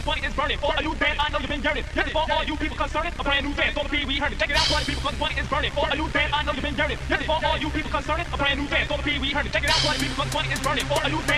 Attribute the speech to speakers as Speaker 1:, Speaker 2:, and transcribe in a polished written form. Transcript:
Speaker 1: 20 is burning. For a new band, I know you've been yearning. This is for all you people concerned. A brand new band, for the Pee Wee Herman. Check it out, 20 people, 20 is burning. For a new band, I know you've been yearning. This is for all you people concerned. A brand new band, for the Pee Wee Herman. Check it out, 20 people, 20 is burning. For a new band.